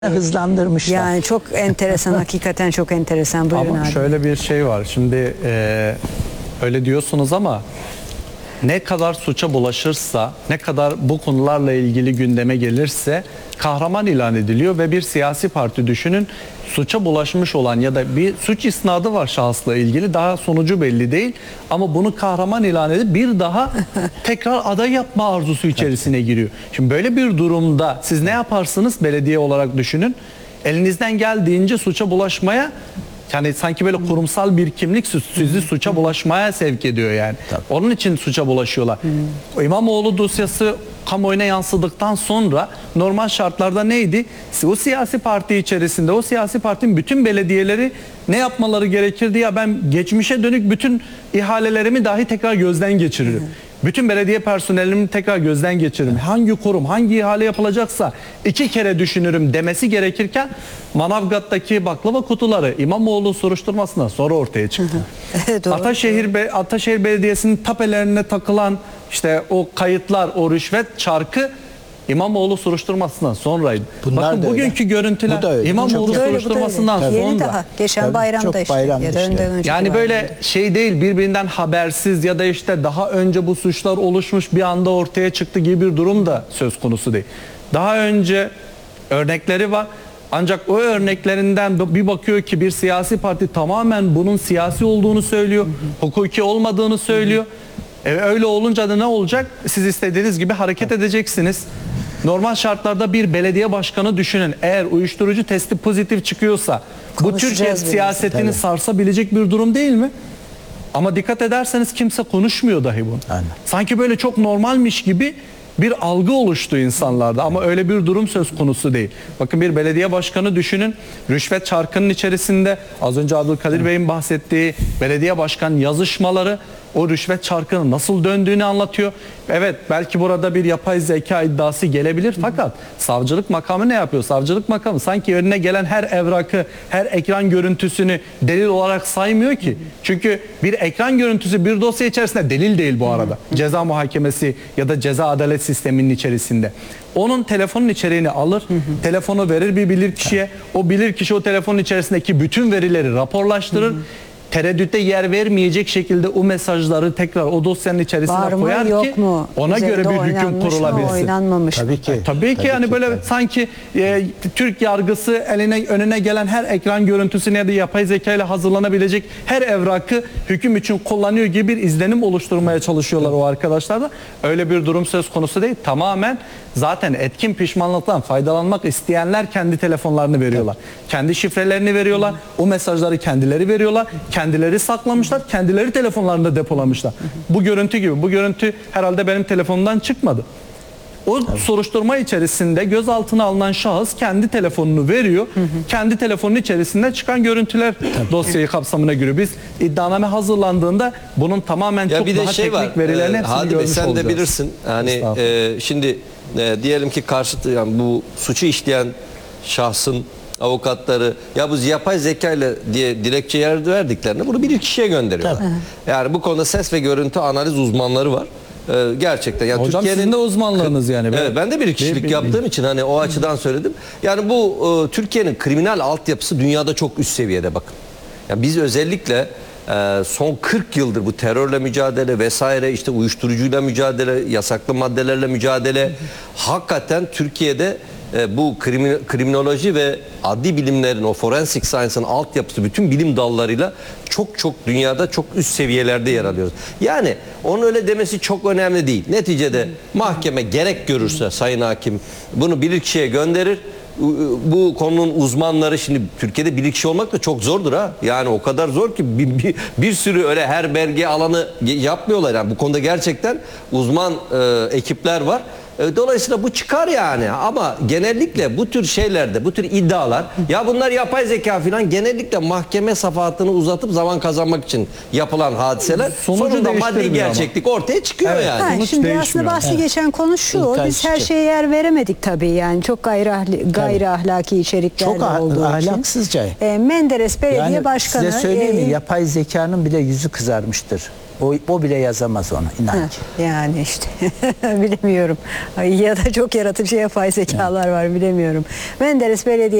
hızlandırmışlar. Yani çok enteresan, hakikaten çok enteresan. Buyurun Ama abi. şöyle bir şey var. Şimdi öyle diyorsunuz ama ne kadar suça bulaşırsa, ne kadar bu konularla ilgili gündeme gelirse kahraman ilan ediliyor ve bir siyasi parti düşünün, suça bulaşmış olan ya da bir suç isnadı var şahısla ilgili, daha sonucu belli değil ama bunu kahraman ilan edip bir daha tekrar aday yapma arzusu içerisine giriyor. Şimdi böyle bir durumda siz ne yaparsınız belediye olarak düşünün, elinizden geldiğince suça bulaşmaya, yani sanki böyle kurumsal bir kimlik sizi suça bulaşmaya sevk ediyor yani. Tabii. Onun için suça bulaşıyorlar. İmamoğlu dosyası kamuoyuna yansıdıktan sonra normal şartlarda neydi? O siyasi parti içerisinde, o siyasi partinin bütün belediyeleri ne yapmaları gerekirdi? Ya ben geçmişe dönük bütün ihalelerimi dahi tekrar gözden geçiririm. Bütün belediye personelimi tekrar gözden geçiririm. Hangi kurum, hangi ihale yapılacaksa 2 kere düşünürüm demesi gerekirken Manavgat'taki baklava kutuları İmamoğlu soruşturmasından sonra ortaya çıktı. Ataşehir Belediyesi'nin tapelerine takılan işte o kayıtlar, o rüşvet çarkı İmamoğlu soruşturmasından sonraydı. Bunlar bakın bugünkü görüntüler İmamoğlu soruşturmasından sonra. Yeni daha. Geçen bayramda işte. Yani böyle şey değil, birbirinden habersiz ya da işte daha önce bu suçlar oluşmuş bir anda ortaya çıktı gibi bir durum da söz konusu değil. Daha önce örnekleri var. Ancak o örneklerinden bir bakıyor ki bir siyasi parti tamamen bunun siyasi olduğunu söylüyor. Hukuki olmadığını söylüyor. Öyle olunca da ne olacak? Siz istediğiniz gibi hareket edeceksiniz. Normal şartlarda bir belediye başkanı düşünün. Eğer uyuşturucu testi pozitif çıkıyorsa bu Türkiye siyasetini sarsabilecek bir durum değil mi? Ama dikkat ederseniz kimse konuşmuyor dahi bunu. Aynen. Sanki böyle çok normalmiş gibi bir algı oluştu insanlarda ama öyle bir durum söz konusu değil. Bakın bir belediye başkanı düşünün, rüşvet çarkının içerisinde az önce Abdülkadir Bey'in bahsettiği belediye başkan yazışmaları o rüşvet çarkının nasıl döndüğünü anlatıyor. Evet, belki burada bir yapay zeka iddiası gelebilir fakat savcılık makamı ne yapıyor? Savcılık makamı sanki önüne gelen her evrakı, her ekran görüntüsünü delil olarak saymıyor ki. Çünkü bir ekran görüntüsü bir dosya içerisinde delil değil bu arada. Ceza muhakemesi ya da ceza adalet sisteminin içerisinde. Onun telefonun içeriğini alır, telefonu verir bir bilirkişiye. O bilirkişi o telefonun içerisindeki bütün verileri raporlaştırır. Tereddütte yer vermeyecek şekilde o mesajları tekrar o dosyanın içerisine koyar ki ona göre bir hüküm kurulabilsin. Tabii ki yani böyle sanki Türk yargısı önüne gelen her ekran görüntüsüne ya da yapay zeka ile hazırlanabilecek her evrakı hüküm için kullanıyor gibi bir izlenim oluşturmaya çalışıyorlar o arkadaşlar da. Öyle bir durum söz konusu değil. Tamamen zaten etkin pişmanlıktan faydalanmak isteyenler kendi telefonlarını veriyorlar. Kendi şifrelerini veriyorlar. O mesajları kendileri veriyorlar. Kendileri saklamışlar. Kendileri telefonlarında depolamışlar. Bu görüntü gibi. Bu görüntü herhalde benim telefonumdan çıkmadı. O soruşturma içerisinde gözaltına alınan şahıs kendi telefonunu veriyor. Kendi telefonun içerisinde çıkan görüntüler dosyayı kapsamına giriyor. Biz iddianame hazırlandığında bunun tamamen çok daha teknik verilerini hepsini görmüş olacağız. Sen de bilirsin. Yani şimdi diyelim ki yani bu suçu işleyen şahsın avukatları ya bu yapay zeka ile diye dilekçe verdiklerini bunu bir kişiye gönderiyorlar. Tabii. Yani bu konuda ses ve görüntü analiz uzmanları var. Gerçekten yani hocam sizin de uzmanlığınız yani. Evet, ben de bir kişilik yaptığım için hani o açıdan söyledim. Yani bu Türkiye'nin kriminal altyapısı dünyada çok üst seviyede bakın. Yani biz özellikle son 40 yıldır bu terörle mücadele vesaire işte uyuşturucuyla mücadele, yasaklı maddelerle mücadele hakikaten Türkiye'de bu kriminoloji ve adli bilimlerin o forensic science'ın altyapısı bütün bilim dallarıyla çok dünyada çok üst seviyelerde yer alıyoruz. Yani onun öyle demesi çok önemli değil. Neticede mahkeme gerek görürse sayın hakim bunu bilirkişiye gönderir. Bu konunun uzmanları şimdi Türkiye'de bilirkişi olmak da çok zordur ha. Yani o kadar zor ki bir sürü öyle her belge alanı yapmıyorlar. Yani bu konuda gerçekten uzman ekipler var. Dolayısıyla bu çıkar yani ama genellikle bu tür şeylerde bu tür iddialar ya bunlar yapay zeka falan genellikle mahkeme safahatını uzatıp zaman kazanmak için yapılan hadiseler sonunda maddi gerçeklik ortaya çıkıyor yani. Şimdi aslında bahsi geçen konu şu, biz her şeye yer veremedik tabii yani çok gayri ahlaki içeriklerde olduğu için. Ahlaksızca. Menderes Belediye Başkanı. Size söyleyeyim mi? Yapay zekanın bile yüzü kızarmıştır. O bile yazamaz onu, inan ki. Yani işte bilemiyorum. Ya da çok yaratıcı yapay zekalar var, bilemiyorum. Menderes Belediye